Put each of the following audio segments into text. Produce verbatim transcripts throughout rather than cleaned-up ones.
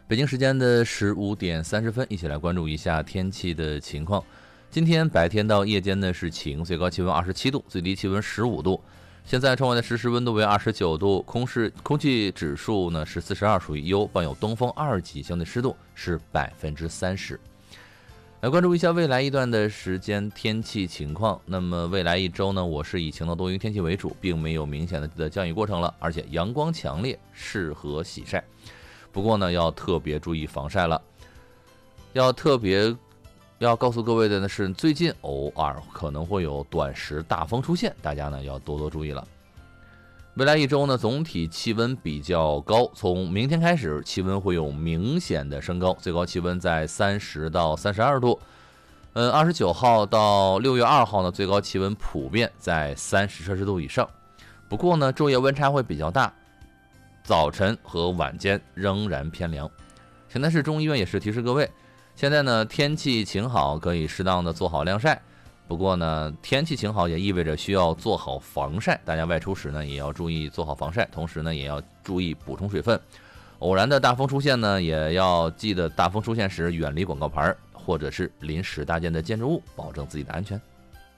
北京时间的十五点三十分，一起来关注一下天气的情况。今天白天到夜间呢是晴，最高气温二十七度，最低气温十五度。现在窗外的实时温度为二十九度，空室空气指数呢是四十二，属于优，伴有东风二级，相对湿度是百分之三十。来关注一下未来一段的时间天气情况。那么未来一周呢，我是以晴到多云天气为主，并没有明显的降雨过程了，而且阳光强烈，适合洗晒。不过呢，要特别注意防晒了。要特别要告诉各位的呢是，最近偶尔可能会有短时大风出现，大家呢要多多注意了。未来一周呢，总体气温比较高，从明天开始气温会有明显的升高，最高气温在三十到三十二度。嗯，二十九号到六月二号呢，最高气温普遍在三十摄氏度以上。不过呢，昼夜温差会比较大，早晨和晚间仍然偏凉。邢台市中医院也是提示各位，现在呢天气晴好，可以适当的做好晾晒。不过呢，天气晴好也意味着需要做好防晒，大家外出时呢也要注意做好防晒，同时呢也要注意补充水分。偶然的大风出现呢，也要记得大风出现时远离广告牌或者是临时搭建的建筑物，保证自己的安全。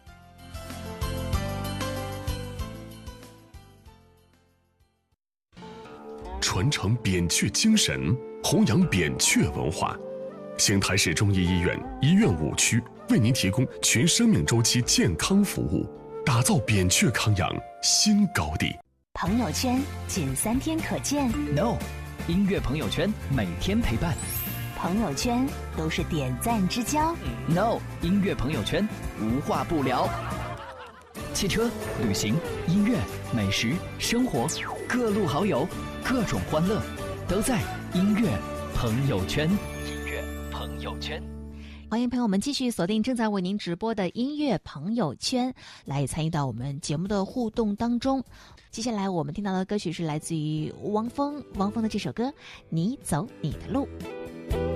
传承扁鹊精神，弘扬扁鹊文化。邢台市中医医院医院五区为您提供全生命周期健康服务，打造扁鹊康养新高地。 朋友圈仅三天可见 ，No， 音乐朋友圈每天陪伴。 朋友圈都是点赞之交 ，No， 音乐朋友圈无话不聊。汽车、旅行、音乐、美食、生活，各路好友，各种欢乐，都在音乐朋友圈。音乐朋友圈。 欢迎朋友们继续锁定正在为您直播的音乐朋友圈，来参与到我们节目的互动当中。接下来我们听到的歌曲是来自于汪峰，汪峰的这首歌《你走你的路》。